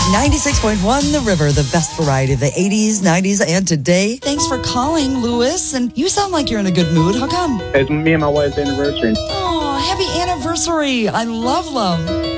96.1 The River, the best variety of the 80s, 90s, and today. Thanks for calling, Lewis. And you sound like you're in a good mood. How come? It's me and my wife's anniversary. Oh, happy anniversary. I love love.